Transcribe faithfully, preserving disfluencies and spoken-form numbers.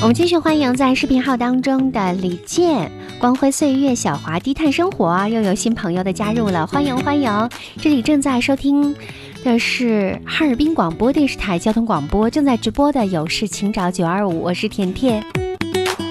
我们继续欢迎在视频号当中的李健、光辉岁月、小华、低碳生活，又有新朋友的加入了，欢迎欢迎！这里正在收听的是哈尔滨广播电视台交通广播，正在直播的有事请找九二五，我是甜甜。